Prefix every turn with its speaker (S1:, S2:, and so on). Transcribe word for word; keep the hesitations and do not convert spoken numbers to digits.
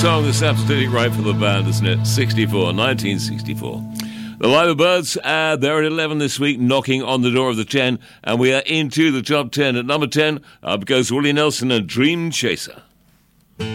S1: song that's absolutely right for the band, isn't it? sixty-four, nineteen sixty-four. The Lima Birds, uh, they're at eleven this week, knocking on the door of the ten, and we are into the top ten. At number ten, up goes Willie Nelson and Dream Chaser.